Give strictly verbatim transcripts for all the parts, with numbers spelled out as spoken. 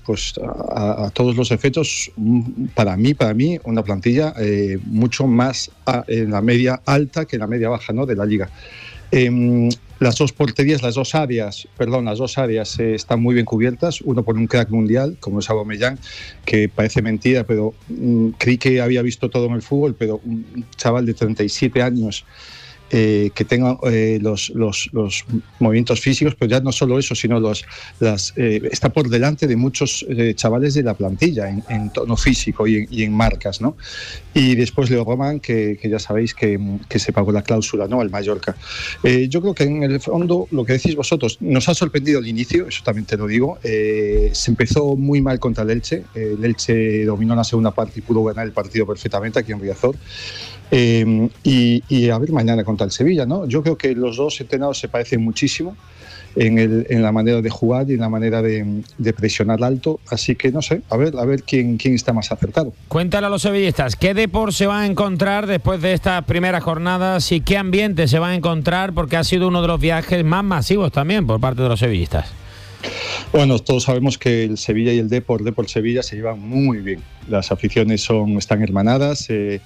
pues a, a todos los efectos, para mí, para mí, una plantilla eh, mucho más a, en la media alta que en la media baja, ¿no?, de la liga. Eh, las dos porterías, las dos áreas, perdón, las dos áreas eh, están muy bien cubiertas. Uno por un crack mundial, como es Aubameyang, que parece mentira, pero mm, creí que había visto todo en el fútbol, pero un chaval de treinta y siete años eh, que tenga eh, los, los, los movimientos físicos, pero ya no solo eso, sino los, las, eh, está por delante de muchos eh, chavales de la plantilla en, en tono físico y en, y en marcas, ¿no? Y después Leo Román, que, que ya sabéis que, que se pagó la cláusula, ¿no?, al Mallorca. Eh, yo creo que en el fondo, lo que decís vosotros, nos ha sorprendido el inicio, eso también te lo digo. Eh, se empezó muy mal contra el Elche. Eh, el Elche dominó la segunda parte y pudo ganar el partido perfectamente aquí en Riazor. Eh, y, y a ver mañana contra el Sevilla, ¿no? Yo creo que los dos entrenados se parecen muchísimo en, el, en la manera de jugar y en la manera de, de presionar alto, así que no sé, a ver, a ver quién, quién está más acertado. Cuéntale a los sevillistas, ¿qué Depor se va a encontrar después de estas primeras jornadas y qué ambiente se va a encontrar? Porque ha sido uno de los viajes más masivos también por parte de los sevillistas. Bueno, todos sabemos que el Sevilla y el Depor, Depor-Sevilla, se llevan muy bien. Las aficiones son, están hermanadas, eh,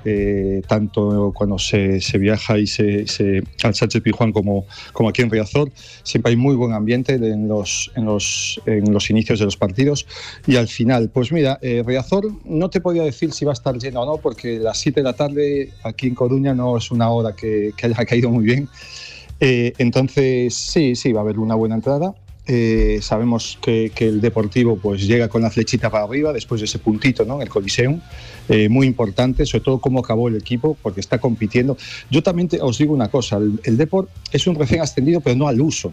Eh, tanto cuando se, se viaja y se, se al Sánchez Pizjuán como, como aquí en Riazor, siempre hay muy buen ambiente en los, en los, en los inicios de los partidos. Y al final, pues mira, eh, Riazor no te podía decir si va a estar lleno o no, porque las siete de la tarde aquí en Coruña no es una hora que, que haya caído muy bien. Eh, entonces sí, sí, va a haber una buena entrada. Eh, sabemos que, que el Deportivo pues llega con la flechita para arriba después de ese puntito, ¿no?, en el Coliseum, eh, muy importante, sobre todo cómo acabó el equipo, porque está compitiendo. Yo también te, os digo una cosa, el, el Depor es un recién ascendido, pero no al uso.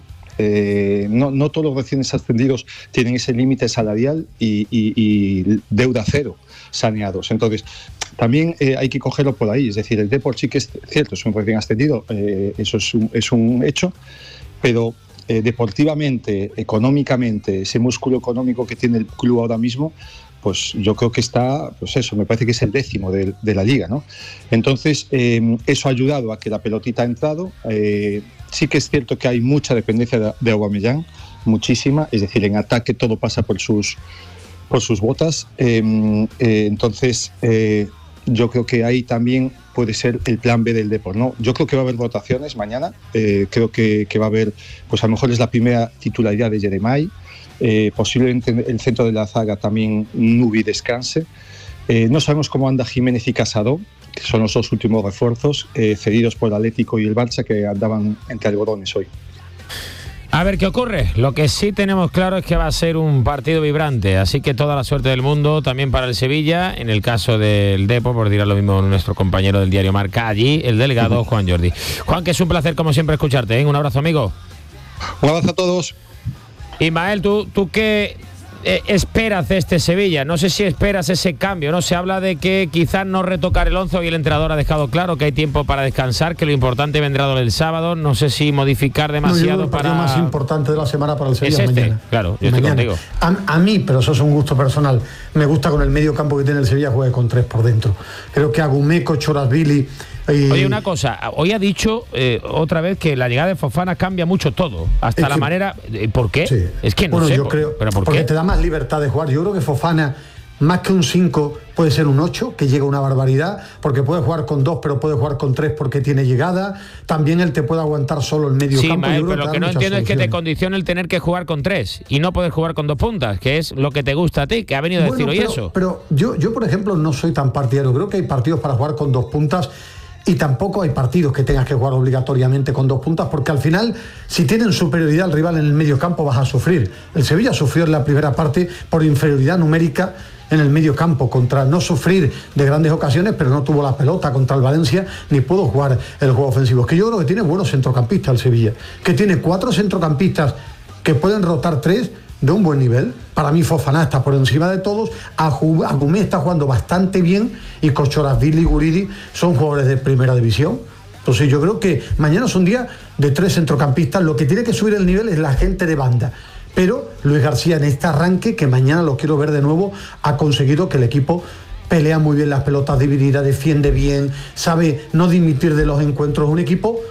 Eh, no, no todos los recién ascendidos tienen ese límite salarial y, y, y deuda cero saneados. Entonces, también eh, hay que cogerlo por ahí. Es decir, el Depor sí que es cierto, es un recién ascendido, eh, eso es un, es un hecho, pero Eh, deportivamente, económicamente, ese músculo económico que tiene el club ahora mismo, pues yo creo que está, pues eso, me parece que es el décimo de, de la liga, ¿no? Entonces, eh, eso ha ayudado a que la pelotita ha entrado. Eh, sí que es cierto que hay mucha dependencia de, de Aubameyang, muchísima, es decir, en ataque todo pasa por sus, por sus botas. Eh, eh, entonces, eh, yo creo que ahí también puede ser el plan B del Depor, ¿no? Yo creo que va a haber votaciones mañana, eh, creo que, que va a haber, pues a lo mejor es la primera titularidad de Jeremai, eh, posiblemente el centro de la zaga también Nubi descanse. Eh, no sabemos cómo anda Jiménez y Casado, que son los dos últimos refuerzos, eh, cedidos por el Atlético y el Barça, que andaban entre algodones hoy. A ver qué ocurre. Lo que sí tenemos claro es que va a ser un partido vibrante, así que toda la suerte del mundo también para el Sevilla. En el caso del Depor, por dirá lo mismo nuestro compañero del diario Marca allí, el delegado Juan Jordi. Juan, que es un placer como siempre escucharte, ¿eh? Un abrazo, amigo. Un abrazo a todos. Ismael, ¿tú, tú qué eh, esperas de este Sevilla? No sé si esperas ese cambio, ¿no? Se habla de que quizás no retocar el once, y el entrenador ha dejado claro que hay tiempo para descansar, que lo importante vendrá el sábado. No sé si modificar demasiado. No, para... El partido más importante de la semana para el Sevilla es este, mañana. claro, yo mañana. estoy contigo. A, a mí, pero eso es un gusto personal, me gusta con el medio campo que tiene el Sevilla, juegue con tres por dentro. Creo que Agumeco, Chorasvili... Y... Oye, una cosa, hoy ha dicho eh, otra vez que la llegada de Fofana cambia mucho todo, hasta es la que, manera... ¿Por qué? Sí. Es que no bueno, sé, yo por, creo, ¿pero por porque qué? te da más libertad de jugar. Yo creo que Fofana, más que un cinco, puede ser un ocho, que llega una barbaridad, porque puede jugar con dos, pero puede jugar con tres porque tiene llegada. También él te puede aguantar solo el medio sí, campo. Mael, Yo pero lo que no entiendo soluciones. Es que te condiciona el tener que jugar con tres y no poder jugar con dos puntas, que es lo que te gusta a ti, que ha venido a bueno, decir hoy pero, eso. Pero yo, yo, por ejemplo, no soy tan partidario. Creo que hay partidos para jugar con dos puntas. Y tampoco hay partidos que tengas que jugar obligatoriamente con dos puntas, porque al final, si tienen superioridad al rival en el medio campo, vas a sufrir. El Sevilla sufrió en la primera parte por inferioridad numérica en el medio campo, contra no sufrir de grandes ocasiones, pero no tuvo la pelota contra el Valencia, ni pudo jugar el juego ofensivo. Es que yo creo que tiene buenos centrocampistas el Sevilla, que tiene cuatro centrocampistas que pueden rotar tres de un buen nivel. Para mí Fofana está por encima de todos, Agumé está jugando bastante bien y Kochorazvili y Guridi son jugadores de primera división. Entonces yo creo que mañana es un día de tres centrocampistas. Lo que tiene que subir el nivel es la gente de banda, pero Luis García en este arranque, que mañana lo quiero ver de nuevo, ha conseguido que el equipo pelea muy bien las pelotas divididas, defiende bien, sabe no dimitir de los encuentros. Un equipo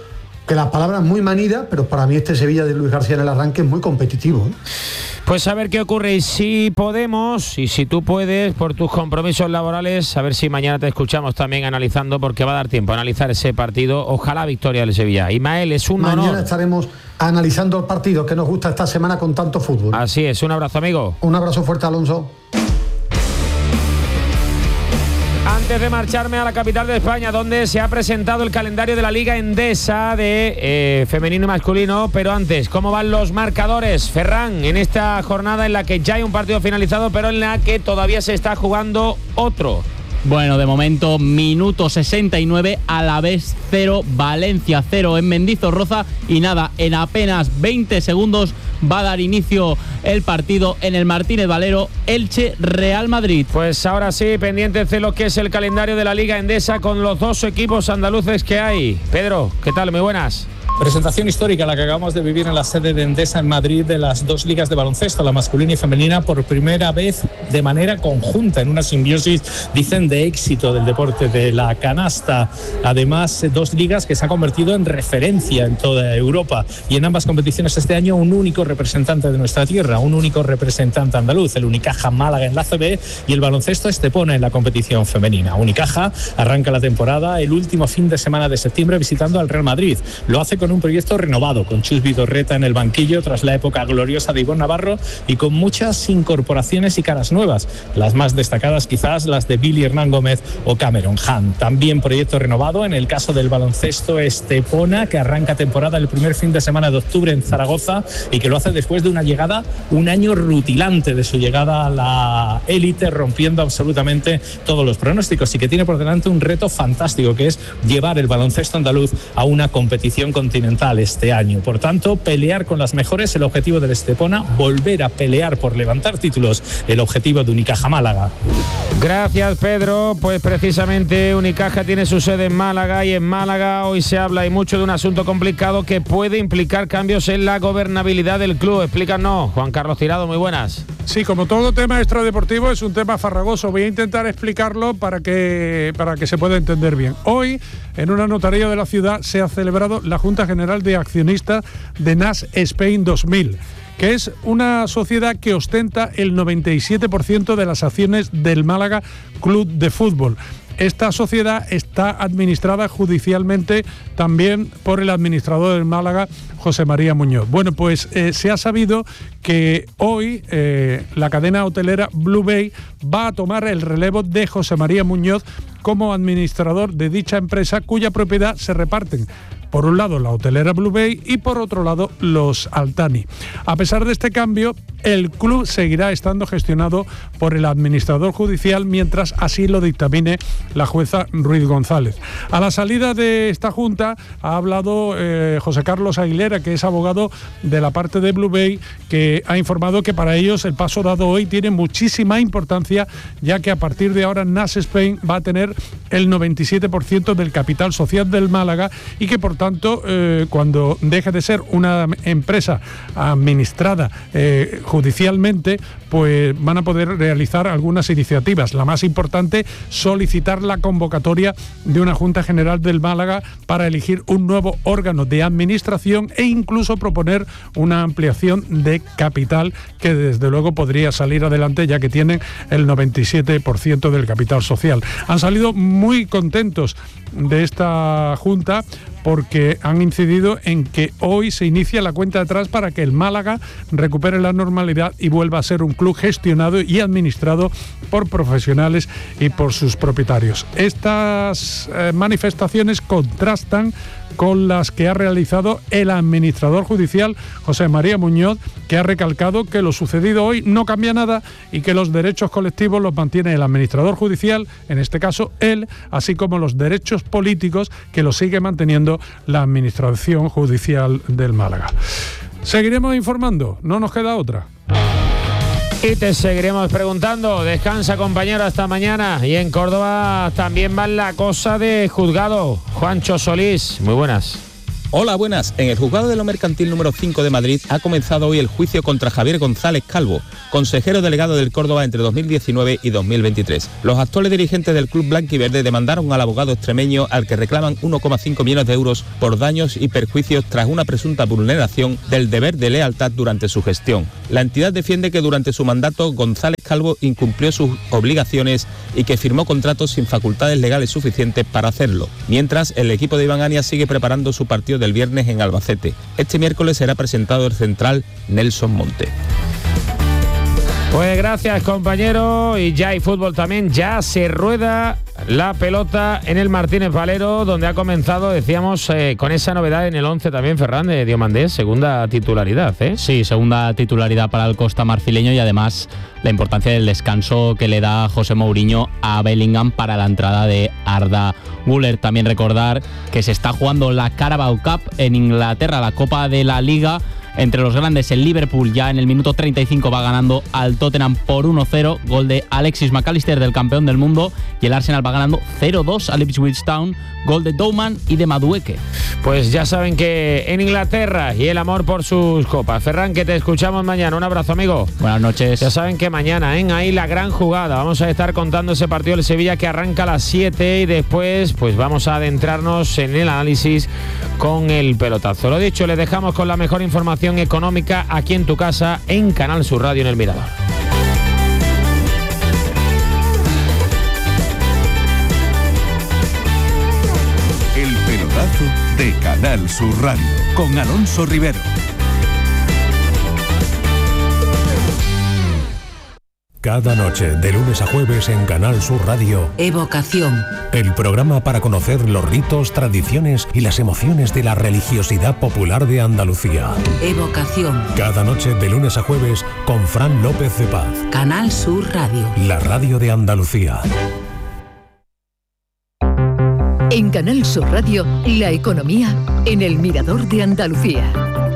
que la palabra es muy manida, pero para mí este Sevilla de Luis García en el arranque es muy competitivo, ¿eh? Pues a ver qué ocurre y si podemos, y si tú puedes, por tus compromisos laborales, a ver si mañana te escuchamos también analizando, porque va a dar tiempo a analizar ese partido. Ojalá victoria del Sevilla. Ismael, es un mañana honor. Mañana estaremos analizando el partido que nos gusta esta semana con tanto fútbol. Así es, un abrazo, amigo. Un abrazo fuerte, Alonso. Antes de marcharme a la capital de España, donde se ha presentado el calendario de la Liga Endesa de eh, femenino y masculino, pero antes, ¿cómo van los marcadores? Ferran, en esta jornada en la que ya hay un partido finalizado, pero en la que todavía se está jugando otro. Bueno, de momento, minuto sesenta y nueve, Alavés cero, Valencia cero en Mendizorroza, y nada, en apenas veinte segundos va a dar inicio el partido en el Martínez Valero, Elche Real Madrid. Pues ahora sí, pendientes de lo que es el calendario de la Liga Endesa con los dos equipos andaluces que hay. Pedro, ¿qué tal? Muy buenas. Presentación histórica la que acabamos de vivir en la sede de Endesa en Madrid de las dos ligas de baloncesto, la masculina y femenina, por primera vez de manera conjunta, en una simbiosis, dicen, de éxito del deporte de la canasta. Además, dos ligas que se han convertido en referencia en toda Europa, y en ambas competiciones este año un único representante de nuestra tierra, un único representante andaluz, el Unicaja Málaga en la A C B y el baloncesto Estepona en la competición femenina. Unicaja arranca la temporada el último fin de semana de septiembre visitando al Real Madrid. Lo hace con con un proyecto renovado, con Chus Vidorreta en el banquillo tras la época gloriosa de Ivonne Navarro y con muchas incorporaciones y caras nuevas, las más destacadas quizás las de Billy Hernán Gómez o Cameron Hunt. También proyecto renovado en el caso del baloncesto Estepona, que arranca temporada el primer fin de semana de octubre en Zaragoza y que lo hace después de una llegada, un año rutilante de su llegada a la élite, rompiendo absolutamente todos los pronósticos, y que tiene por delante un reto fantástico, que es llevar el baloncesto andaluz a una competición continental este año. Por tanto, pelear con las mejores, el objetivo del Estepona, volver a pelear por levantar títulos, el objetivo de Unicaja Málaga. Gracias, Pedro. Pues precisamente Unicaja tiene su sede en Málaga, y en Málaga hoy se habla y mucho de un asunto complicado que puede implicar cambios en la gobernabilidad del club. Explícanos, Juan Carlos Tirado, muy buenas. Sí, como todo tema extradeportivo es un tema farragoso. Voy a intentar explicarlo para que, para que se pueda entender bien. Hoy, en una notaría de la ciudad, se ha celebrado la Junta General de Accionistas de N A S Spain dos mil, que es una sociedad que ostenta el noventa y siete por ciento de las acciones del Málaga Club de Fútbol. Esta sociedad está administrada judicialmente también por el administrador del Málaga, José María Muñoz. Bueno, pues eh, se ha sabido que hoy eh, la cadena hotelera Blue Bay va a tomar el relevo de José María Muñoz como administrador de dicha empresa, cuya propiedad se reparten, por un lado la hotelera Blue Bay y por otro lado los Altani. A pesar de este cambio, el club seguirá estando gestionado por el administrador judicial mientras así lo dictamine la jueza Ruiz González. A la salida de esta junta ha hablado eh, José Carlos Aguilera, que es abogado de la parte de Blue Bay, que ha informado que para ellos el paso dado hoy tiene muchísima importancia, ya que a partir de ahora N A S Spain va a tener el noventa y siete por ciento del capital social del Málaga, y que por tanto eh, cuando deje de ser una empresa administrada eh, judicialmente, pues van a poder realizar algunas iniciativas. La más importante, solicitar la convocatoria de una Junta General del Málaga para elegir un nuevo órgano de administración e incluso proponer una ampliación de capital, que desde luego podría salir adelante, ya que tienen el noventa y siete por ciento del capital social. Han salido muy contentos de esta Junta porque han incidido en que hoy se inicia la cuenta atrás para que el Málaga recupere la normalidad y vuelva a ser un club gestionado y administrado por profesionales y por sus propietarios. Estas eh, manifestaciones contrastan con las que ha realizado el administrador judicial José María Muñoz, que ha recalcado que lo sucedido hoy no cambia nada y que los derechos colectivos los mantiene el administrador judicial, en este caso él, así como los derechos políticos que los sigue manteniendo la administración judicial del Málaga. Seguiremos informando, no nos queda otra. Y te seguiremos preguntando. Descansa, compañero, hasta mañana. Y en Córdoba también va la cosa de juzgado. Juancho Solís, muy buenas. Hola, buenas. En el Juzgado de lo Mercantil número cinco de Madrid ha comenzado hoy el juicio contra Javier González Calvo, consejero delegado del Córdoba entre dos mil diecinueve y dos mil veintitrés. Los actuales dirigentes del club blanquiverde demandaron al abogado extremeño, al que reclaman uno coma cinco millones de euros por daños y perjuicios tras una presunta vulneración del deber de lealtad durante su gestión. La entidad defiende que durante su mandato González Calvo incumplió sus obligaciones y que firmó contratos sin facultades legales suficientes para hacerlo. Mientras, el equipo de Iván Anias sigue preparando su partido del viernes en Albacete. Este miércoles será presentado el central Nelson Monte. Pues gracias, compañero, y ya hay fútbol también, ya se rueda la pelota en el Martínez Valero, donde ha comenzado, decíamos, eh, con esa novedad en el once también, Ferran, de Diomandés, segunda titularidad, ¿eh? Sí, segunda titularidad para el Costa Marfileño, y además la importancia del descanso que le da José Mourinho a Bellingham para la entrada de Arda Güler. También recordar que se está jugando la Carabao Cup en Inglaterra, la Copa de la Liga. Entre los grandes, el Liverpool ya en el minuto treinta y cinco va ganando al Tottenham por uno cero, gol de Alexis McAllister, del campeón del mundo, y el Arsenal va ganando cero dos al Ipswich Town, gol de Douman y de Madueke. Pues ya saben que en Inglaterra y el amor por sus copas. Ferran, que te escuchamos mañana. Un abrazo, amigo. Buenas noches. Ya saben que mañana, ¿eh? Ahí la gran jugada. Vamos a estar contando ese partido del Sevilla que arranca a las siete, y después pues vamos a adentrarnos en el análisis con el pelotazo. Lo dicho, les dejamos con la mejor información económica aquí en tu casa, en Canal Sur Radio, en El Mirador. El pelotazo de Canal Sur Radio con Alonso Rivero. Cada noche, de lunes a jueves en Canal Sur Radio, Evocación. El programa para conocer los ritos, tradiciones y las emociones de la religiosidad popular de Andalucía. Evocación. Cada noche, de lunes a jueves, con Fran López de Paz. Canal Sur Radio. La radio de Andalucía. En Canal Sur Radio, la economía en El Mirador de Andalucía.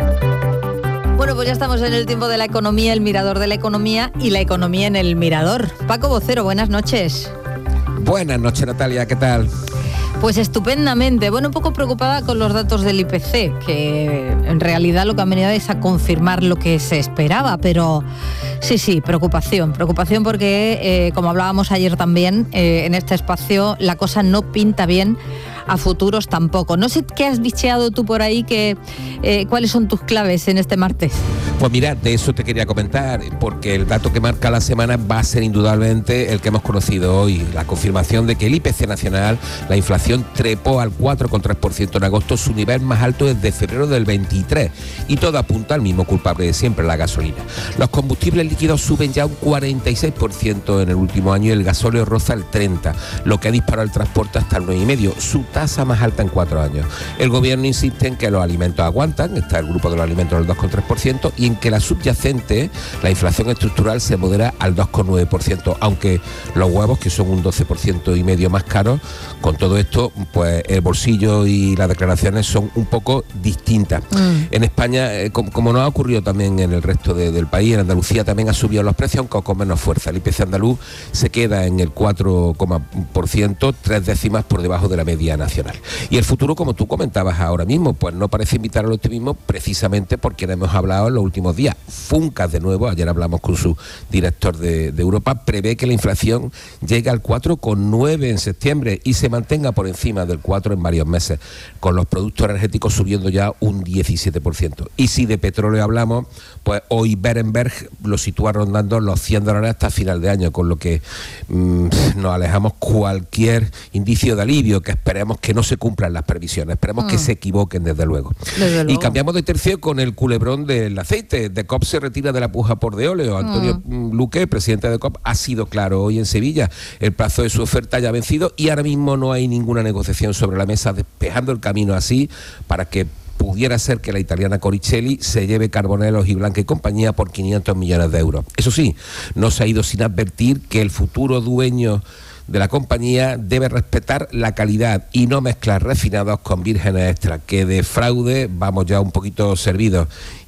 Bueno, pues ya estamos en el tiempo de la economía, el mirador de la economía y la economía en el mirador. Paco Vocero, buenas noches. Buenas noches, Natalia, ¿qué tal? Pues estupendamente. Bueno, un poco preocupada con los datos del I P C, que en realidad lo que han venido es a confirmar lo que se esperaba, pero sí, sí, preocupación. Preocupación porque, eh, como hablábamos ayer también, eh, en este espacio la cosa no pinta bien, a futuros tampoco. No sé qué has bicheado tú por ahí, que, eh, cuáles son tus claves en este martes. Pues mira, de eso te quería comentar, porque el dato que marca la semana va a ser indudablemente el que hemos conocido hoy, la confirmación de que el I P C nacional, la inflación trepó al cuatro coma tres por ciento en agosto, su nivel más alto desde febrero del veintitrés, y todo apunta al mismo culpable de siempre, la gasolina. Los combustibles líquidos suben ya un cuarenta y seis por ciento en el último año y el gasóleo roza el treinta por ciento, lo que ha disparado el transporte hasta el nueve coma cinco por ciento, su tasa más alta en cuatro años. El gobierno insiste en que los alimentos aguantan, está el grupo de los alimentos del dos coma tres por ciento, y en que la subyacente, la inflación estructural, se modera al dos coma nueve por ciento, aunque los huevos, que son un doce por ciento y medio más caros, con todo esto, pues el bolsillo y las declaraciones son un poco distintas. Mm. En España, eh, como, como nos ha ocurrido también en el resto de, del país, en Andalucía también ha subido los precios, aunque con menos fuerza. El I P C andaluz se queda en el cuatro por ciento, tres décimas por debajo de la media nacional. Y el futuro, como tú comentabas ahora mismo, pues no parece invitar al optimismo, precisamente porque hemos hablado en los últimos días. Funcas, de nuevo, ayer hablamos con su director de, de Europa, prevé que la inflación llegue al cuatro coma nueve en septiembre y se mantenga por encima del cuatro en varios meses, con los productos energéticos subiendo ya un diecisiete por ciento. Y si de petróleo hablamos, pues hoy Berenberg lo sitúa rondando los cien dólares hasta final de año, con lo que mmm, nos alejamos cualquier indicio de alivio, que esperemos que no se cumplan las previsiones, esperemos mm. que se equivoquen desde luego. desde luego. Y cambiamos de tercio con el culebrón del aceite. De C O P se retira de la puja por de óleo. Antonio mm. Luque, presidente de C O P, ha sido claro hoy en Sevilla. El plazo de su oferta ya ha vencido y ahora mismo no hay ninguna negociación sobre la mesa, despejando el camino así para que pudiera ser que la italiana Coricelli se lleve Carbonelos y Blanca y compañía por quinientos millones de euros. Eso sí, no se ha ido sin advertir que el futuro dueño de la compañía debe respetar la calidad y no mezclar refinados con vírgenes extra, que de fraude vamos ya un poquito servidos.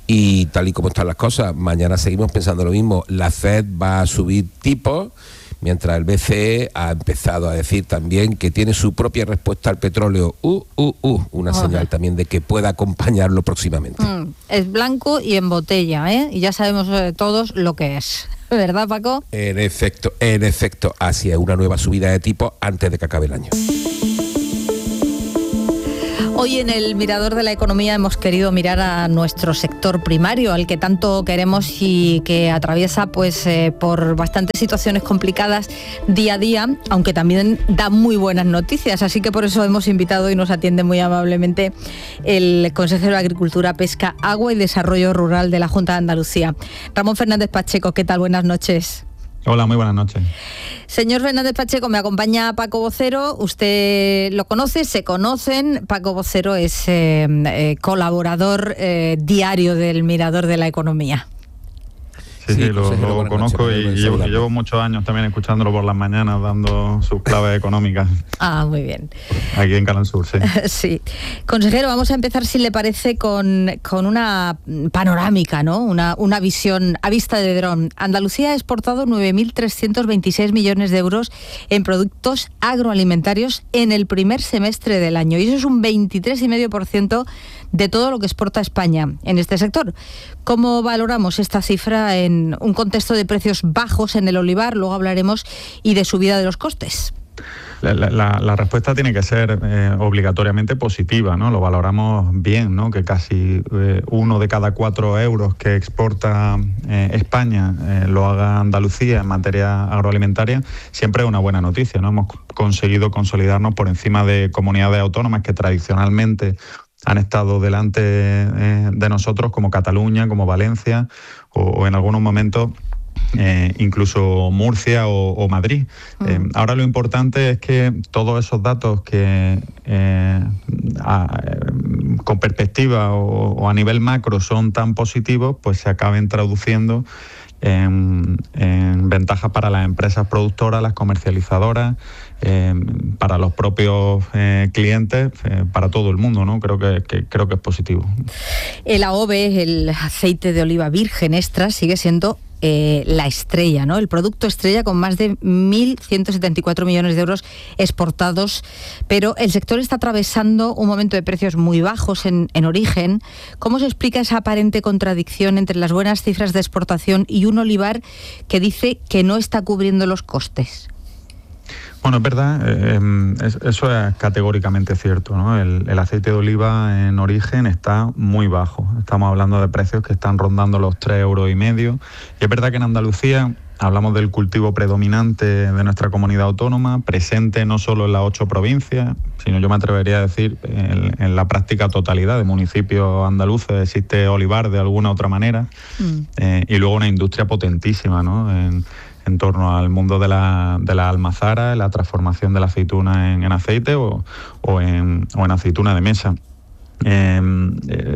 Y tal y como están las cosas, mañana seguimos pensando lo mismo. La Fed va a subir tipos, mientras el B C E ha empezado a decir también que tiene su propia respuesta al petróleo. Uh, uh, uh, una Ojalá. señal también de que pueda acompañarlo próximamente. Mm, es blanco y en botella, ¿eh? Y ya sabemos eh, todos lo que es. ¿Verdad, Paco? En efecto, en efecto, así es, una nueva subida de tipo antes de que acabe el año. Hoy en el Mirador de la Economía hemos querido mirar a nuestro sector primario, al que tanto queremos y que atraviesa pues eh, por bastantes situaciones complicadas día a día, aunque también da muy buenas noticias. Así que por eso hemos invitado y nos atiende muy amablemente el consejero de Agricultura, Pesca, Agua y Desarrollo Rural de la Junta de Andalucía, Ramón Fernández Pacheco. ¿Qué tal? Buenas noches. Hola, muy buenas noches. Señor Fernández Pacheco, me acompaña Paco Vocero, usted lo conoce, se conocen. Paco Vocero es eh, eh, colaborador eh, diario del Mirador de la Economía. Sí, sí, lo, lo conozco y llevo, llevo muchos años también escuchándolo por las mañanas, dando sus claves económicas. Ah, muy bien. Aquí en Canal Sur, sí. Sí. Consejero, vamos a empezar, si le parece, con, con una panorámica, ¿no? Una, una visión a vista de dron. Andalucía ha exportado nueve mil trescientos veintiséis millones de euros en productos agroalimentarios en el primer semestre del año. Y eso es un veintitrés coma cinco por ciento de todo lo que exporta España en este sector. ¿Cómo valoramos esta cifra en un contexto de precios bajos en el olivar? Luego hablaremos y de subida de los costes. La, la, la respuesta tiene que ser eh, obligatoriamente positiva, ¿no? Lo valoramos bien, ¿no? Que casi eh, uno de cada cuatro euros que exporta eh, España eh, lo haga Andalucía en materia agroalimentaria, siempre es una buena noticia, ¿no? Hemos conseguido consolidarnos por encima de comunidades autónomas que tradicionalmente han estado delante eh, de nosotros, como Cataluña, como Valencia, o, o en algunos momentos eh, incluso Murcia o, o Madrid. Mm. Eh, ahora lo importante es que todos esos datos que eh, a, con perspectiva o, o a nivel macro son tan positivos, pues se acaben traduciendo En, en ventajas para las empresas productoras, las comercializadoras, eh, para los propios eh, clientes, eh, para todo el mundo, ¿no? Creo que, que creo que es positivo. El A O V E, el aceite de oliva virgen extra, sigue siendo eh, la estrella, ¿no? El producto estrella, con más de mil ciento setenta y cuatro millones de euros exportados, pero el sector está atravesando un momento de precios muy bajos en, en origen. ¿Cómo se explica esa aparente contradicción entre las buenas cifras de exportación y un olivar que dice que no está cubriendo los costes? Bueno, es verdad, eh, es, eso es categóricamente cierto, ¿no? El, el aceite de oliva en origen está muy bajo. Estamos hablando de precios que están rondando los tres euros y medio. Y es verdad que en Andalucía hablamos del cultivo predominante de nuestra comunidad autónoma, presente no solo en las ocho provincias, sino yo me atrevería a decir en, en la práctica totalidad de municipios andaluces existe olivar de alguna otra manera. Mm. Eh, y luego una industria potentísima, ¿no? En, en torno al mundo de la, de la almazara, la transformación de la aceituna en, en aceite o, o, en, o en aceituna de mesa. Eh, eh,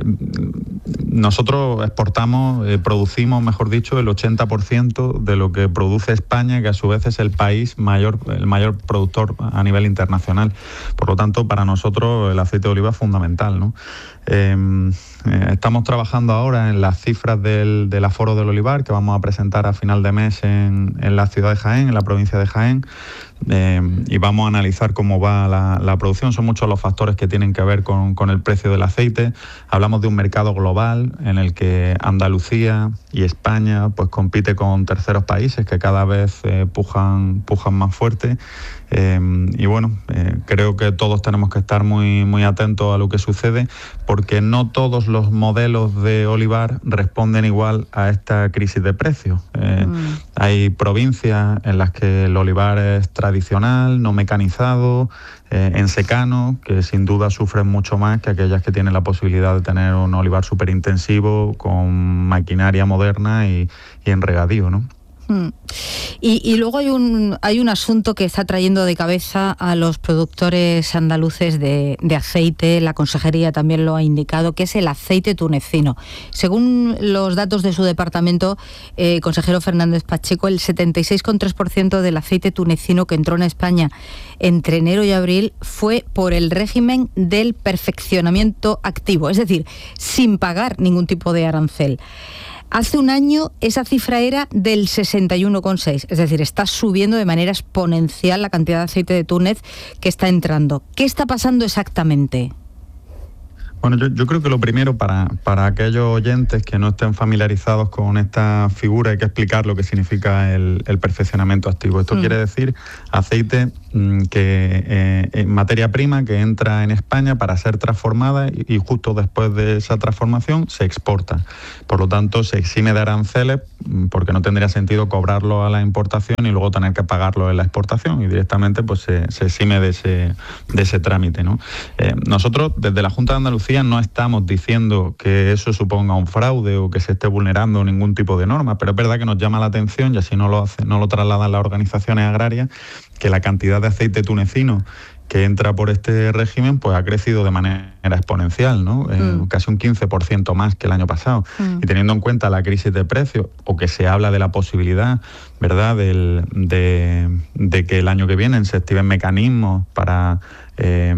nosotros exportamos, eh, producimos, mejor dicho, el ochenta por ciento de lo que produce España, que a su vez es el país mayor, el mayor productor a nivel internacional. Por lo tanto, para nosotros el aceite de oliva es fundamental, ¿no? Eh, eh, estamos trabajando ahora en las cifras del, del aforo del olivar que vamos a presentar a final de mes en, en la ciudad de Jaén, en la provincia de Jaén. Eh, y vamos a analizar cómo va la, la producción. Son muchos los factores que tienen que ver con, con el precio del aceite. Hablamos de un mercado global en el que Andalucía y España pues compite con terceros países que cada vez eh, pujan, pujan más fuerte. Eh, y bueno, eh, creo que todos tenemos que estar muy, muy atentos a lo que sucede, porque no todos los modelos de olivar responden igual a esta crisis de precios. Eh, mm. Hay provincias en las que el olivar es tradicional, no mecanizado, eh, en secano, que sin duda sufren mucho más que aquellas que tienen la posibilidad de tener un olivar súper intensivo, con maquinaria moderna y, y en regadío, ¿no? Mm. Y, y luego hay un hay un asunto que está trayendo de cabeza a los productores andaluces de, de aceite. La consejería también lo ha indicado, que es el aceite tunecino. Según los datos de su departamento, eh, consejero Fernández Pacheco, el setenta y seis coma tres por ciento del aceite tunecino que entró en España entre enero y abril fue por el régimen del perfeccionamiento activo, es decir, sin pagar ningún tipo de arancel. Hace un año esa cifra era del sesenta y uno coma seis, es decir, está subiendo de manera exponencial la cantidad de aceite de Túnez que está entrando. ¿Qué está pasando exactamente? Bueno, yo, yo creo que lo primero, para, para aquellos oyentes que no estén familiarizados con esta figura, hay que explicar lo que significa el, el perfeccionamiento activo. Esto mm. quiere decir aceite mmm, que eh, en materia prima que entra en España para ser transformada y, y justo después de esa transformación se exporta. Por lo tanto, se exime de aranceles porque no tendría sentido cobrarlo a la importación y luego tener que pagarlo en la exportación, y directamente pues se, se exime de ese, de ese trámite, ¿no? Eh, nosotros, desde la Junta de Andalucía, no estamos diciendo que eso suponga un fraude o que se esté vulnerando ningún tipo de norma, pero es verdad que nos llama la atención, y así no lo hace, no lo trasladan las organizaciones agrarias, que la cantidad de aceite tunecino que entra por este régimen pues ha crecido de manera exponencial, ¿no? Eh, mm. Casi un quince por ciento más que el año pasado. Mm. Y teniendo en cuenta la crisis de precios, o que se habla de la posibilidad, ¿verdad?, Del, de, de que el año que viene se activen mecanismos para... Eh,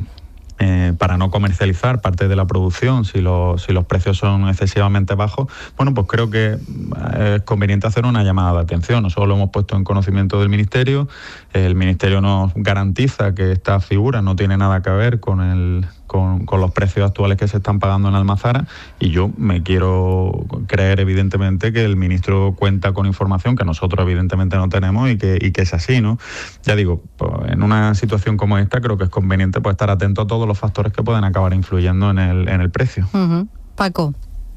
Eh, para no comercializar parte de la producción si, lo, si los precios son excesivamente bajos, bueno, pues creo que es conveniente hacer una llamada de atención. Nosotros lo hemos puesto en conocimiento del Ministerio. El Ministerio nos garantiza que esta figura no tiene nada que ver con el... Con, con los precios actuales que se están pagando en Almazara, y yo me quiero creer evidentemente que el ministro cuenta con información que nosotros evidentemente no tenemos y que, y que es así, ¿no? Ya digo, pues, en una situación como esta creo que es conveniente pues estar atento a todos los factores que pueden acabar influyendo en el, en el precio. Uh-huh. Paco.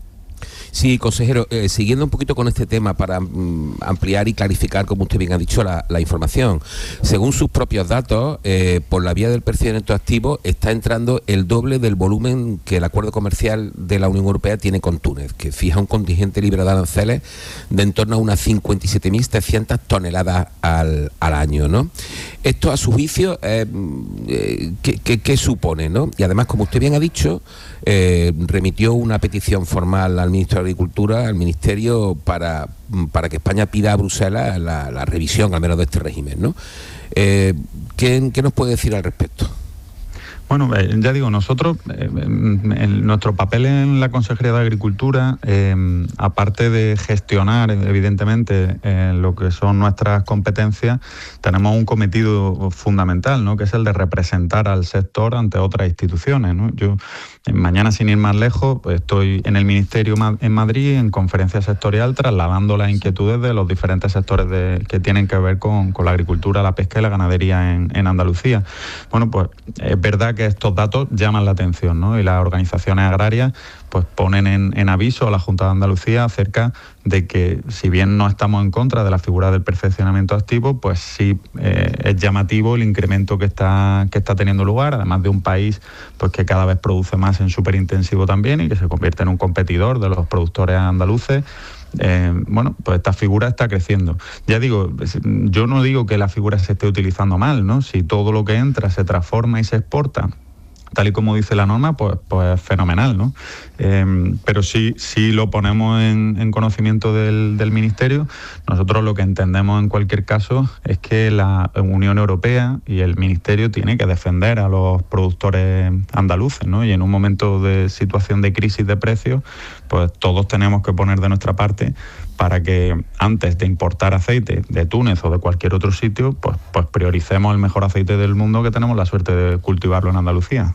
Sí, consejero, eh, siguiendo un poquito con este tema para mm, ampliar y clarificar, como usted bien ha dicho, la, la información. Según sus propios datos, eh, por la vía del perfeccionamiento activo está entrando el doble del volumen que el acuerdo comercial de la Unión Europea tiene con Túnez, que fija un contingente libre de aranceles de en torno a unas cincuenta y siete mil trescientas toneladas al, al año, ¿no? Esto, a su juicio, eh, eh, ¿qué, qué, qué supone, ¿no? Y además, como usted bien ha dicho, eh, remitió una petición formal al ministro de Agricultura, al Ministerio, para, para que España pida a Bruselas la, la revisión, al menos, de este régimen, ¿no? Eh, ¿qué, ¿Qué nos puede decir al respecto? Bueno, eh, ya digo, nosotros, eh, en nuestro papel en la Consejería de Agricultura, eh, aparte de gestionar, evidentemente, eh, lo que son nuestras competencias, tenemos un cometido fundamental, ¿no?, que es el de representar al sector ante otras instituciones, ¿no? Yo, mañana, sin ir más lejos, pues estoy en el Ministerio en Madrid, en conferencia sectorial, trasladando las inquietudes de los diferentes sectores de, que tienen que ver con, con la agricultura, la pesca y la ganadería en, en Andalucía. Bueno, pues es verdad que estos datos llaman la atención, ¿no? Y las organizaciones agrarias pues ponen en, en aviso a la Junta de Andalucía acerca de que, si bien no estamos en contra de la figura del perfeccionamiento activo, pues sí eh, es llamativo el incremento que está, que está teniendo lugar, además de un país pues que cada vez produce más en superintensivo también y que se convierte en un competidor de los productores andaluces. Eh, bueno, pues esta figura está creciendo. Ya digo, yo no digo que la figura se esté utilizando mal, ¿no? Si todo lo que entra se transforma y se exporta, tal y como dice la norma, pues, pues fenomenal, ¿no? Eh, pero sí, sí lo ponemos en, en conocimiento del, del Ministerio. Nosotros lo que entendemos en cualquier caso es que la Unión Europea y el Ministerio tienen que defender a los productores andaluces, ¿no? Y en un momento de situación de crisis de precios, pues todos tenemos que poner de nuestra parte para que, antes de importar aceite de Túnez o de cualquier otro sitio, pues, pues prioricemos el mejor aceite del mundo, que tenemos la suerte de cultivarlo en Andalucía.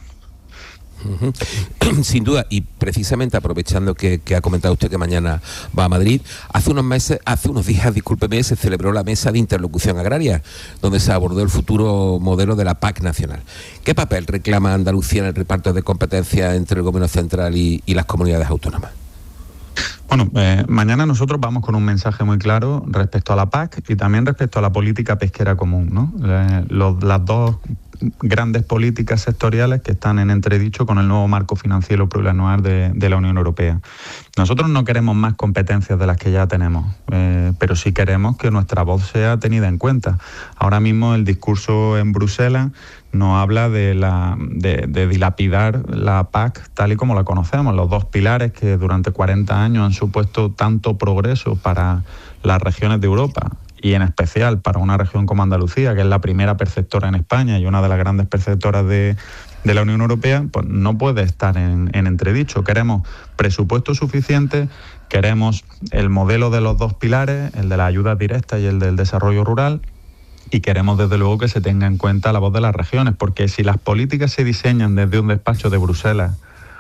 Uh-huh. Sin duda, y precisamente aprovechando que, que ha comentado usted que mañana va a Madrid, hace unos meses, hace unos días, discúlpeme, se celebró la mesa de interlocución agraria, donde se abordó el futuro modelo de la P A C nacional. ¿Qué papel reclama Andalucía en el reparto de competencias entre el Gobierno central y, y las comunidades autónomas? Bueno, eh, mañana nosotros vamos con un mensaje muy claro respecto a la P A C y también respecto a la política pesquera común, ¿no? Eh, los, las dos grandes políticas sectoriales que están en entredicho con el nuevo marco financiero plurianual de, de la Unión Europea. Nosotros no queremos más competencias de las que ya tenemos, eh, pero sí queremos que nuestra voz sea tenida en cuenta. Ahora mismo el discurso en Bruselas nos habla de, la, de, de dilapidar la P A C tal y como la conocemos, los dos pilares que durante cuarenta años han supuesto tanto progreso para las regiones de Europa, y en especial para una región como Andalucía, que es la primera perceptora en España y una de las grandes perceptoras de, de la Unión Europea, pues no puede estar en, en entredicho. Queremos presupuesto suficiente, queremos el modelo de los dos pilares, el de la ayuda directa y el del desarrollo rural, y queremos desde luego que se tenga en cuenta la voz de las regiones, porque si las políticas se diseñan desde un despacho de Bruselas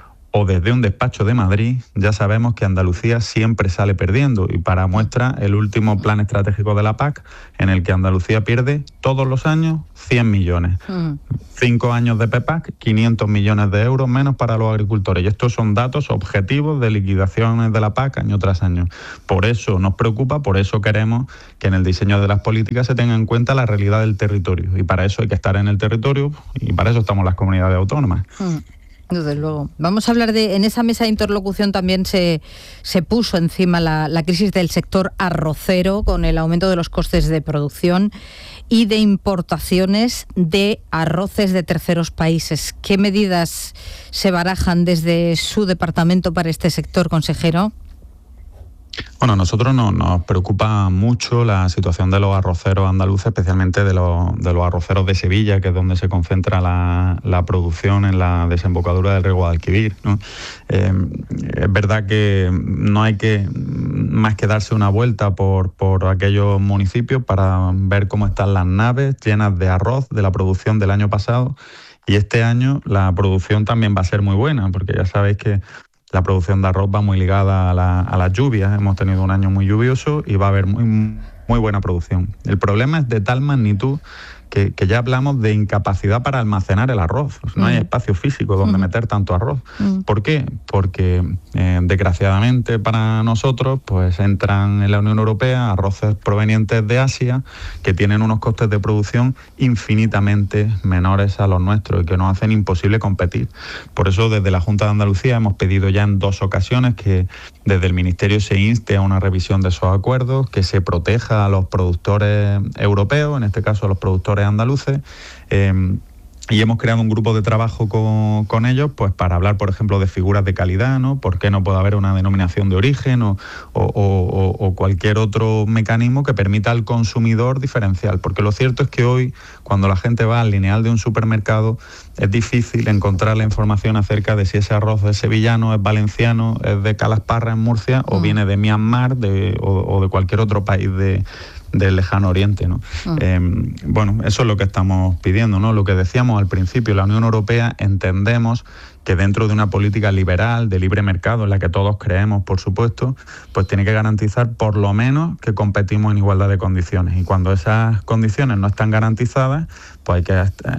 o desde un despacho de Madrid, ya sabemos que Andalucía siempre sale perdiendo. Y para muestra, el último plan estratégico de la P A C, en el que Andalucía pierde todos los años cien millones. Mm. Cinco años de P E P A C, quinientos millones de euros menos para los agricultores. Y estos son datos objetivos de liquidaciones de la P A C año tras año. Por eso nos preocupa, por eso queremos que en el diseño de las políticas se tenga en cuenta la realidad del territorio. Y para eso hay que estar en el territorio, y para eso estamos las comunidades autónomas. Mm. Desde luego. Vamos a hablar de, en esa mesa de interlocución también se, se puso encima la, la crisis del sector arrocero con el aumento de los costes de producción y de importaciones de arroces de terceros países. ¿Qué medidas se barajan desde su departamento para este sector, consejero? Bueno, a nosotros no, nos preocupa mucho la situación de los arroceros andaluces, especialmente de los, de los arroceros de Sevilla, que es donde se concentra la, la producción en la desembocadura del río Guadalquivir, ¿no? Eh, es verdad que no hay que más que darse una vuelta por, por aquellos municipios para ver cómo están las naves llenas de arroz de la producción del año pasado, y este año la producción también va a ser muy buena, porque ya sabéis que la producción de arroz va muy ligada a, la, a las lluvias. Hemos tenido un año muy lluvioso y va a haber muy, muy buena producción. El problema es de tal magnitud que, que ya hablamos de incapacidad para almacenar el arroz. No mm. hay espacio físico donde mm. meter tanto arroz. Mm. ¿Por qué? Porque eh, desgraciadamente para nosotros pues entran en la Unión Europea arroces provenientes de Asia que tienen unos costes de producción infinitamente menores a los nuestros y que nos hacen imposible competir. Por eso desde la Junta de Andalucía hemos pedido ya en dos ocasiones que desde el Ministerio se inste a una revisión de esos acuerdos, que se proteja a los productores europeos, en este caso a los productores andaluces, eh, y hemos creado un grupo de trabajo con, con ellos pues para hablar, por ejemplo, de figuras de calidad, ¿no? ¿Por qué no puede haber una denominación de origen o, o, o, o cualquier otro mecanismo que permita al consumidor diferencial? Porque lo cierto es que hoy, cuando la gente va al lineal de un supermercado, es difícil encontrar la información acerca de si ese arroz es sevillano, es valenciano, es de Calasparra en Murcia, mm. o viene de Myanmar de, o, o de cualquier otro país de del lejano oriente, ¿no? Uh. Eh, bueno, eso es lo que estamos pidiendo, ¿no? Lo que decíamos al principio, la Unión Europea entendemos que dentro de una política liberal, de libre mercado, en la que todos creemos, por supuesto, pues tiene que garantizar por lo menos que competimos en igualdad de condiciones. Y cuando esas condiciones no están garantizadas, pues hay que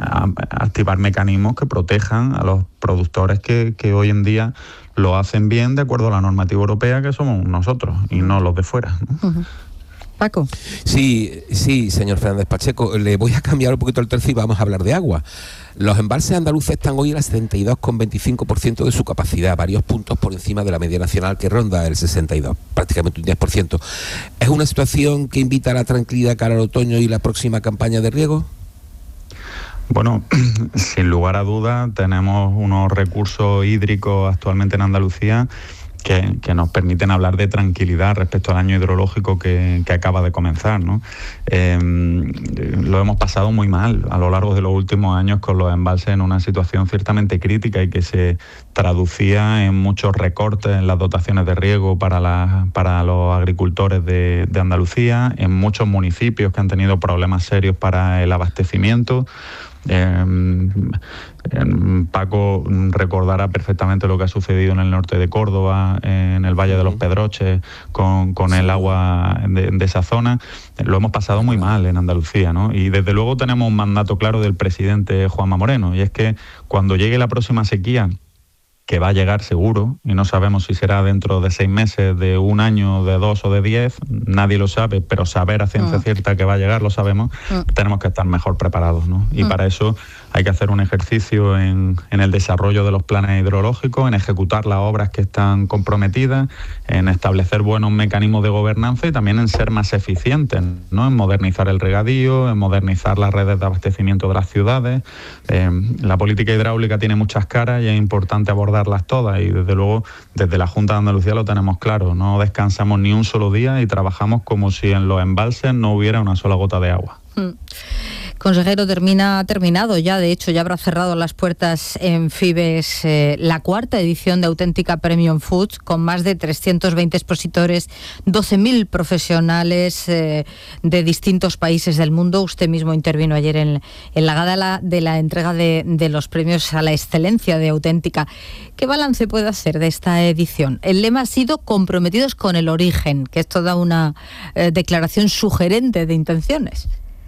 activar mecanismos que protejan a los productores que, que hoy en día lo hacen bien de acuerdo a la normativa europea, que somos nosotros y no los de fuera, ¿no? Uh-huh. Paco. Sí, sí, señor Fernández Pacheco, le voy a cambiar un poquito el tercio y vamos a hablar de agua. Los embalses andaluces están hoy al setenta y dos coma veinticinco por ciento de su capacidad, varios puntos por encima de la media nacional que ronda el sesenta y dos, prácticamente un diez por ciento. ¿Es una situación que invita a la tranquilidad cara al otoño y la próxima campaña de riego? Bueno, sin lugar a dudas, tenemos unos recursos hídricos actualmente en Andalucía Que, que nos permiten hablar de tranquilidad respecto al año hidrológico que, que acaba de comenzar, ¿no? Eh, lo hemos pasado muy mal a lo largo de los últimos años con los embalses en una situación ciertamente crítica y que se traducía en muchos recortes en las dotaciones de riego para, la, para los agricultores de, de Andalucía, en muchos municipios que han tenido problemas serios para el abastecimiento. Eh, Paco recordará perfectamente lo que ha sucedido en el norte de Córdoba, en el Valle de los Pedroches, con, con el agua de, de esa zona. Lo hemos pasado muy mal en Andalucía, ¿no? Y desde luego tenemos un mandato claro del presidente Juanma Moreno, y es que cuando llegue la próxima sequía, que va a llegar seguro, y no sabemos si será dentro de seis meses, de un año, de dos o de diez, nadie lo sabe, pero saber a ciencia mm. cierta que va a llegar, lo sabemos, mm. tenemos que estar mejor preparados, ¿no? Y mm. para eso hay que hacer un ejercicio en, en el desarrollo de los planes hidrológicos, en ejecutar las obras que están comprometidas, en establecer buenos mecanismos de gobernanza y también en ser más eficientes, ¿no? En modernizar el regadío, en modernizar las redes de abastecimiento de las ciudades. Eh, la política hidráulica tiene muchas caras y es importante abordarlas todas, y desde luego desde la Junta de Andalucía lo tenemos claro, no descansamos ni un solo día y trabajamos como si en los embalses no hubiera una sola gota de agua. Mm. Consejero, termina, ha terminado ya, de hecho ya habrá cerrado las puertas en Fibes eh, la cuarta edición de Auténtica Premium Foods, con más de trescientos veinte expositores, doce mil profesionales eh, de distintos países del mundo. Usted mismo intervino ayer en, en la gala de la entrega de, de los premios a la excelencia de Auténtica. ¿Qué balance puede hacer de esta edición? El lema ha sido comprometidos con el origen, que es toda una eh, declaración sugerente de intenciones.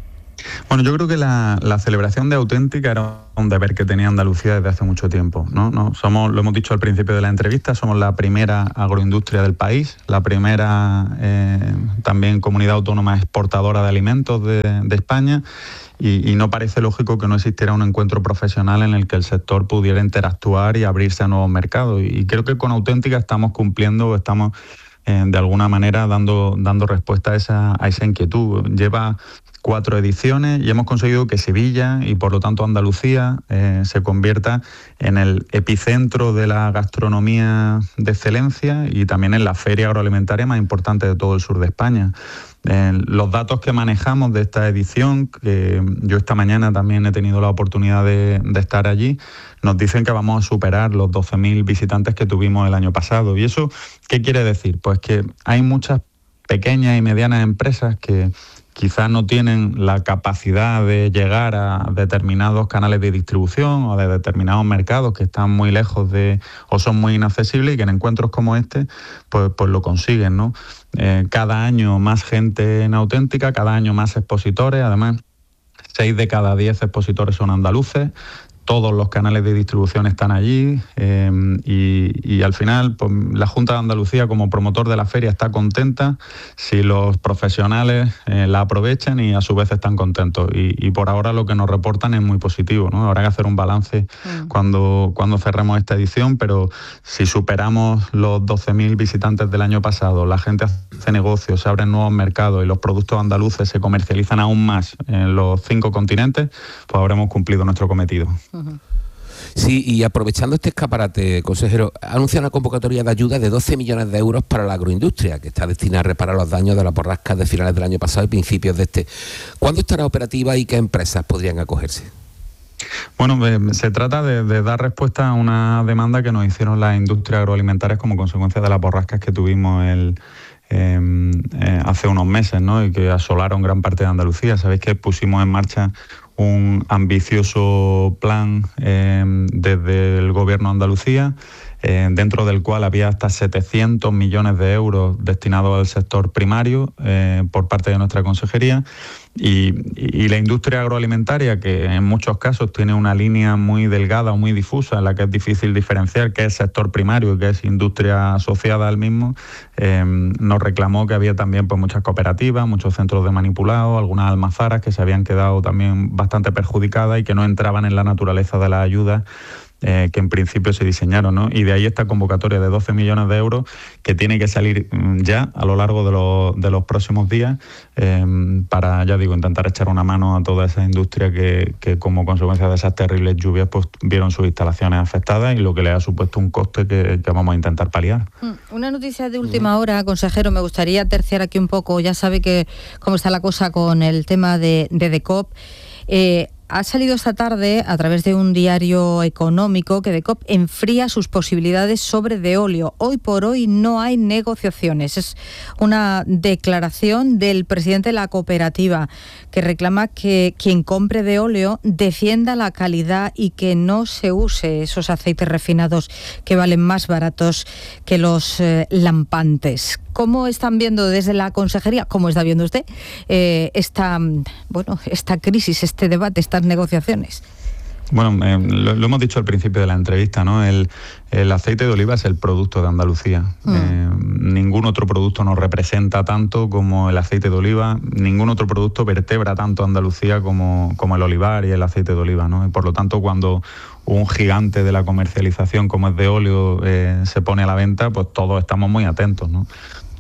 Bueno, yo creo que la, la celebración de Auténtica era un deber que tenía Andalucía desde hace mucho tiempo, ¿no? No, somos, lo hemos dicho al principio de la entrevista, somos la primera agroindustria del país, la primera eh, también comunidad autónoma exportadora de alimentos de, de España, y, y no parece lógico que no existiera un encuentro profesional en el que el sector pudiera interactuar y abrirse a nuevos mercados. Y, y creo que con Auténtica estamos cumpliendo, estamos eh, de alguna manera dando, dando respuesta a esa, a esa inquietud. Lleva cuatro ediciones y hemos conseguido que Sevilla y por lo tanto Andalucía eh, se convierta en el epicentro de la gastronomía de excelencia y también en la feria agroalimentaria más importante de todo el sur de España. Eh, los datos que manejamos de esta edición, que yo esta mañana también he tenido la oportunidad de, de estar allí, nos dicen que vamos a superar los doce mil visitantes que tuvimos el año pasado. ¿Y eso qué quiere decir? Pues que hay muchas pequeñas y medianas empresas que quizás no tienen la capacidad de llegar a determinados canales de distribución o de determinados mercados que están muy lejos de o son muy inaccesibles, y que en encuentros como este pues, pues lo consiguen, ¿no? Eh, cada año más gente en Auténtica, cada año más expositores, además seis de cada diez expositores son andaluces. Todos los canales de distribución están allí eh, y, y al final pues, la Junta de Andalucía como promotor de la feria está contenta si los profesionales eh, la aprovechan y a su vez están contentos. Y, y por ahora lo que nos reportan es muy positivo, ¿no? Habrá que hacer un balance mm. cuando, cuando cerremos esta edición, pero si superamos los doce mil visitantes del año pasado, la gente hace negocios, se abren nuevos mercados y los productos andaluces se comercializan aún más en los cinco continentes, pues habremos cumplido nuestro cometido. Sí, y aprovechando este escaparate, consejero, anuncia una convocatoria de ayuda de doce millones de euros para la agroindustria, que está destinada a reparar los daños de las borrascas de finales del año pasado y principios de este. ¿Cuándo estará operativa y qué empresas podrían acogerse? Bueno, eh, se trata de, de dar respuesta a una demanda que nos hicieron las industrias agroalimentarias como consecuencia de las borrascas que tuvimos el Eh, eh, hace unos meses, ¿no? Y que asolaron gran parte de Andalucía. Sabéis que pusimos en marcha un ambicioso plan eh, desde el Gobierno de Andalucía, eh, dentro del cual había hasta setecientos millones de euros destinados al sector primario eh, por parte de nuestra consejería. Y, y la industria agroalimentaria, que en muchos casos tiene una línea muy delgada o muy difusa en la que es difícil diferenciar qué es sector primario y qué es industria asociada al mismo, eh, nos reclamó que había también pues, muchas cooperativas, muchos centros de manipulado, algunas almazaras que se habían quedado también bastante perjudicadas y que no entraban en la naturaleza de las ayudas Eh, que en principio se diseñaron, ¿no? Y de ahí esta convocatoria de doce millones de euros que tiene que salir ya a lo largo de, lo, de los próximos días eh, para, ya digo, intentar echar una mano a toda esa industria que, que como consecuencia de esas terribles lluvias pues vieron sus instalaciones afectadas y lo que le ha supuesto un coste que, que vamos a intentar paliar. Una noticia de última hora, consejero, me gustaría terciar aquí un poco. Ya sabe que cómo está la cosa con el tema de, de DECOP. Eh, Ha salido esta tarde, a través de un diario económico, que DECOP enfría sus posibilidades sobre Deolio. Hoy por hoy no hay negociaciones. Es una declaración del presidente de la cooperativa, que reclama que quien compre Deolio defienda la calidad y que no se use esos aceites refinados que valen más baratos que los eh, lampantes. ¿Cómo están viendo desde la consejería, cómo está viendo usted eh, esta, bueno, esta crisis, este debate, estas negociaciones? Bueno, eh, lo, lo hemos dicho al principio de la entrevista, ¿no? El, el aceite de oliva es el producto de Andalucía. Mm. Eh, ningún otro producto nos representa tanto como el aceite de oliva, ningún otro producto vertebra tanto a Andalucía como, como el olivar y el aceite de oliva, ¿no? Y por lo tanto, cuando un gigante de la comercialización como es Deolio eh, se pone a la venta, pues todos estamos muy atentos, ¿no?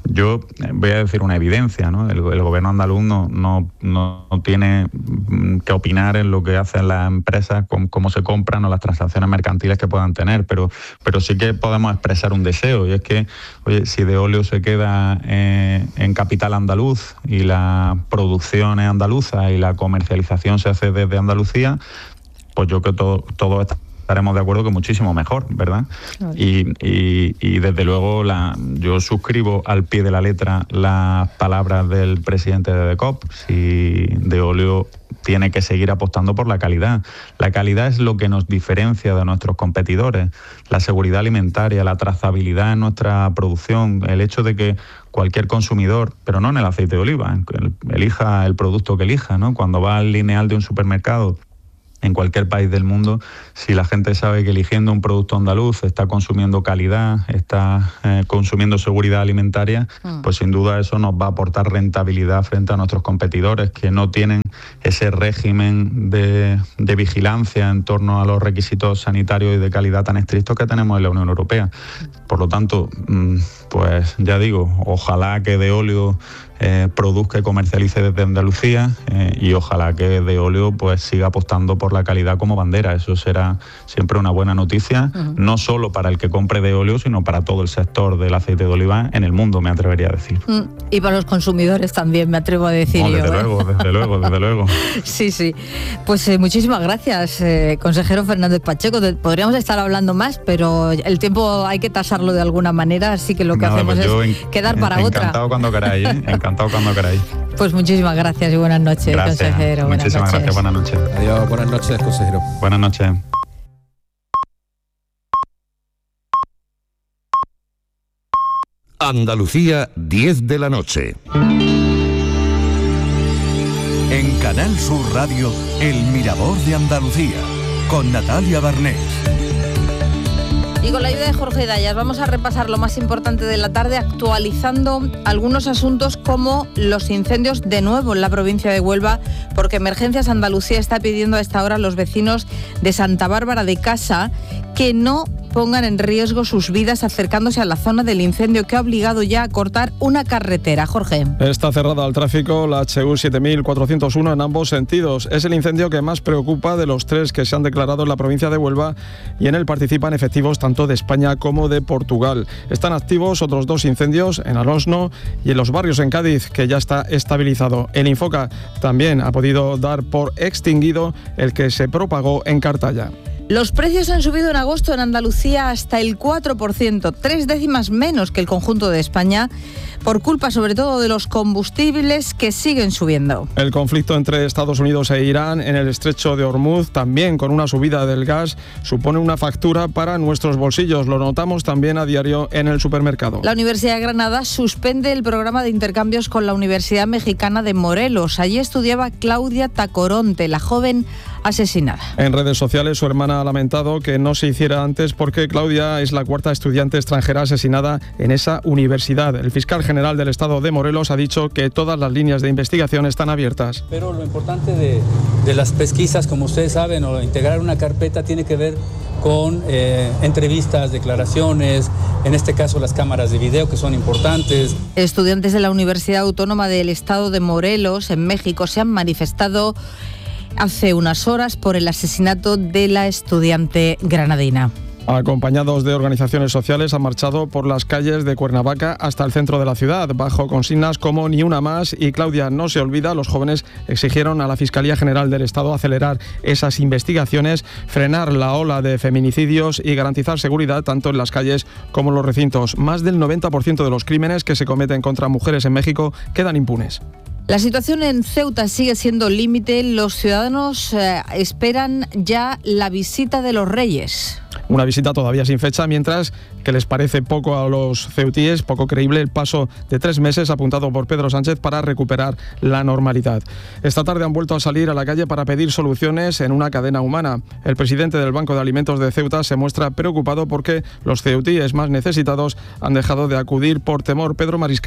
yo voy a decir una evidencia, ¿no? El, el gobierno andaluz no, no, no tiene que opinar en lo que hacen las empresas, con cómo se compran o las transacciones mercantiles que puedan tener, pero, pero sí que podemos expresar un deseo, y es que, oye, si Veolia se queda eh, en capital andaluz y la producción es andaluza y la comercialización se hace desde Andalucía, pues yo creo que todo, todo esto estaremos de acuerdo que muchísimo mejor, ¿verdad? Claro. Y, y, y desde luego la, yo suscribo al pie de la letra las palabras del presidente de DECOP. Si Veolia tiene que seguir apostando por la calidad. La calidad es lo que nos diferencia de nuestros competidores. La seguridad alimentaria, la trazabilidad en nuestra producción, el hecho de que cualquier consumidor, pero no en el aceite de oliva, elija el producto que elija, ¿no? Cuando va al lineal de un supermercado en cualquier país del mundo, si la gente sabe que eligiendo un producto andaluz está consumiendo calidad, está eh, consumiendo seguridad alimentaria, mm. pues sin duda eso nos va a aportar rentabilidad frente a nuestros competidores que no tienen ese régimen de, de vigilancia en torno a los requisitos sanitarios y de calidad tan estrictos que tenemos en la Unión Europea. Por lo tanto, pues ya digo, ojalá que Veolia Eh, produzca y comercialice desde Andalucía eh, y ojalá que Veolia pues siga apostando por la calidad como bandera. Eso será siempre una buena noticia, uh-huh. no solo para el que compre Veolia, sino para todo el sector del aceite de oliva en el mundo, me atrevería a decir. Mm, y para los consumidores también, me atrevo a decir no, yo. Desde ¿eh? luego, desde luego, desde luego. Sí, sí. Pues eh, muchísimas gracias, eh, consejero Fernández Pacheco. Podríamos estar hablando más, pero el tiempo hay que tasarlo de alguna manera, así que lo que no, hacemos pues es en, quedar para encantado otra. Encantado cuando queráis, ¿eh? Encantado cuando queráis. Pues muchísimas gracias y buenas noches, gracias. consejero. Buenas Muchísimas noches. gracias, buenas noches. Adiós, buenas noches, consejero. Buenas noches. Andalucía, diez de la noche. En Canal Sur Radio, El Mirador de Andalucía, con Natalia Barnés. Y con la ayuda de Jorge Dayas vamos a repasar lo más importante de la tarde, actualizando algunos asuntos como los incendios de nuevo en la provincia de Huelva, porque Emergencias Andalucía está pidiendo a esta hora a los vecinos de Santa Bárbara de Casa que no pongan en riesgo sus vidas acercándose a la zona del incendio que ha obligado ya a cortar una carretera. Jorge. Está cerrada al tráfico la H U siete mil cuatrocientos uno en ambos sentidos. Es el incendio que más preocupa de los tres que se han declarado en la provincia de Huelva y en él participan efectivos tanto de España como de Portugal. Están activos otros dos incendios en Alosno y en los barrios en Cádiz, que ya está estabilizado. El Infoca también ha podido dar por extinguido el que se propagó en Cartaya. Los precios han subido en agosto en Andalucía hasta el cuatro por ciento, tres décimas menos que el conjunto de España, por culpa sobre todo de los combustibles que siguen subiendo. El conflicto entre Estados Unidos e Irán en el estrecho de Hormuz, también con una subida del gas, supone una factura para nuestros bolsillos. Lo notamos también a diario en el supermercado. La Universidad de Granada suspende el programa de intercambios con la Universidad Mexicana de Morelos. Allí estudiaba Claudia Tacoronte, la joven asesinada. En redes sociales su hermana ha lamentado que no se hiciera antes porque Claudia es la cuarta estudiante extranjera asesinada en esa universidad. El fiscal general del Estado de Morelos ha dicho que todas las líneas de investigación están abiertas. Pero lo importante de, de las pesquisas, como ustedes saben, o integrar una carpeta tiene que ver con eh, entrevistas, declaraciones, en este caso las cámaras de video que son importantes. Estudiantes de la Universidad Autónoma del Estado de Morelos, en México, se han manifestado hace unas horas por el asesinato de la estudiante granadina. Acompañados de organizaciones sociales, han marchado por las calles de Cuernavaca hasta el centro de la ciudad, bajo consignas como Ni una más y Claudia no se olvida. Los jóvenes exigieron a la Fiscalía General del Estado acelerar esas investigaciones, frenar la ola de feminicidios y garantizar seguridad tanto en las calles como en los recintos. Más del noventa por ciento de los crímenes que se cometen contra mujeres en México quedan impunes. La situación en Ceuta sigue siendo límite. Los ciudadanos eh, esperan ya la visita de los Reyes. Una visita todavía sin fecha, mientras que les parece poco a los ceutíes, poco creíble el paso de tres meses apuntado por Pedro Sánchez para recuperar la normalidad. Esta tarde han vuelto a salir a la calle para pedir soluciones en una cadena humana. El presidente del Banco de Alimentos de Ceuta se muestra preocupado porque los ceutíes más necesitados han dejado de acudir por temor. Pedro Mariscal.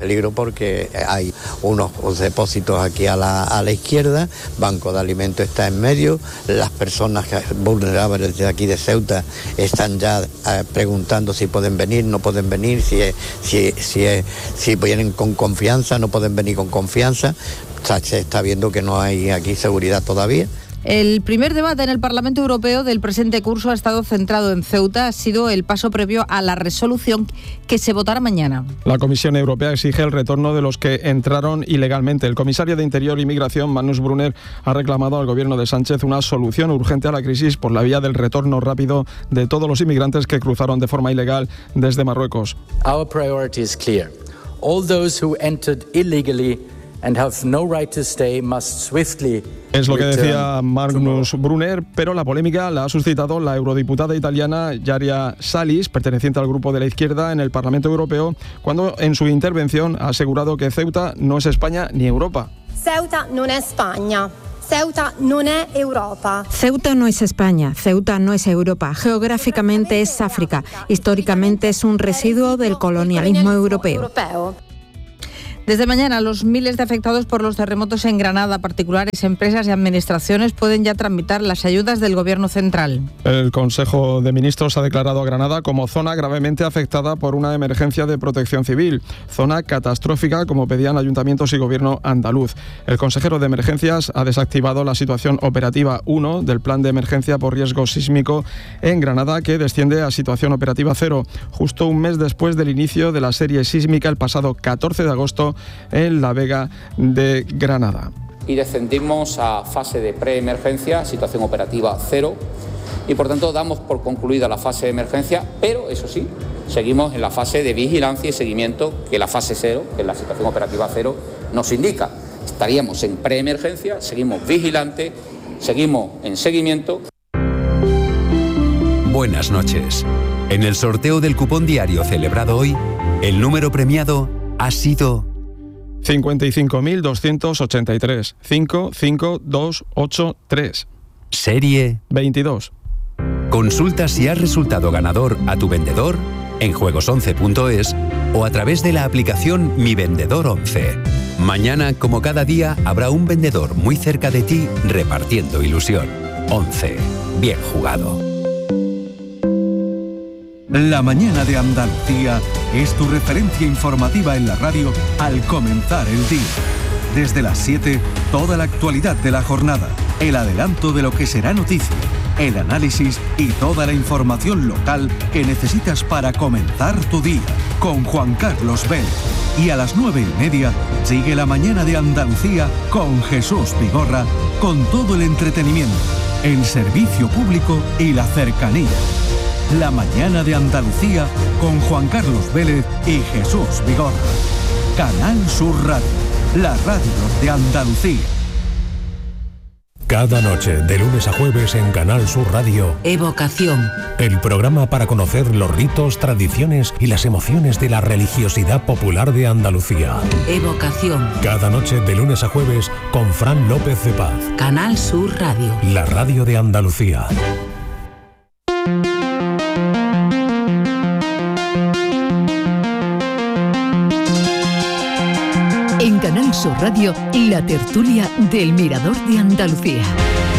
Peligro porque hay unos depósitos aquí a la, a la izquierda, Banco de Alimentos está en medio, las personas vulnerables de aquí de Ceuta están ya eh, preguntando si pueden venir, no pueden venir, si, si, si, si vienen con confianza, no pueden venir con confianza. O sea, se está viendo que no hay aquí seguridad todavía. El primer debate en el Parlamento Europeo del presente curso ha estado centrado en Ceuta, ha sido el paso previo a la resolución que se votará mañana. La Comisión Europea exige el retorno de los que entraron ilegalmente. El comisario de Interior y Migración, Magnus Brunner, ha reclamado al gobierno de Sánchez una solución urgente a la crisis por la vía del retorno rápido de todos los inmigrantes que cruzaron de forma ilegal desde Marruecos. Our priority is clear. All those who entered illegally and have no right to stay must swiftly. Es lo que decía Magnus Brunner, pero la polémica la ha suscitado la eurodiputada italiana Ilaria Salis, perteneciente al grupo de la izquierda en el Parlamento Europeo, cuando en su intervención ha asegurado que Ceuta no es España ni Europa. Ceuta no es España. Ceuta no es Europa. Ceuta no es España, Ceuta no es Europa. Geográficamente es África. Históricamente es un residuo del colonialismo europeo. Desde mañana, los miles de afectados por los terremotos en Granada, particulares, empresas y administraciones, pueden ya tramitar las ayudas del Gobierno central. El Consejo de Ministros ha declarado a Granada como zona gravemente afectada por una emergencia de protección civil, zona catastrófica, como pedían ayuntamientos y Gobierno andaluz. El consejero de Emergencias ha desactivado la situación operativa uno del Plan de Emergencia por Riesgo Sísmico en Granada, que desciende a situación operativa cero, justo un mes después del inicio de la serie sísmica el pasado catorce de agosto en La Vega de Granada. Y descendimos a fase de preemergencia, situación operativa cero, y por tanto damos por concluida la fase de emergencia, pero eso sí, seguimos en la fase de vigilancia y seguimiento que la fase cero, que es la situación operativa cero, nos indica. Estaríamos en preemergencia, seguimos vigilantes, seguimos en seguimiento. Buenas noches. En el sorteo del cupón diario celebrado hoy, el número premiado ha sido cincuenta y cinco mil doscientos ochenta y tres, cinco cinco dos ocho tres. Serie veintidós. Consulta si has resultado ganador a tu vendedor en juegos once punto es o a través de la aplicación Mi Vendedor once. Mañana, como cada día, habrá un vendedor muy cerca de ti repartiendo ilusión. once. Bien jugado. La mañana de Andalucía es tu referencia informativa en la radio al comenzar el día. Desde las siete, toda la actualidad de la jornada, el adelanto de lo que será noticia, el análisis y toda la información local que necesitas para comenzar tu día. Con Juan Carlos Vélez. Y a las nueve y media, sigue la mañana de Andalucía con Jesús Vigorra, con todo el entretenimiento, el servicio público y la cercanía. La mañana de Andalucía con Juan Carlos Vélez y Jesús Vigorra. Canal Sur Radio, la radio de Andalucía. Cada noche, de lunes a jueves en Canal Sur Radio, Evocación. El programa para conocer los ritos, tradiciones y las emociones de la religiosidad popular de Andalucía. Evocación. Cada noche, de lunes a jueves, con Fran López de Paz. Canal Sur Radio. La radio de Andalucía. En Canal Sur Radio, la tertulia del Mirador de Andalucía.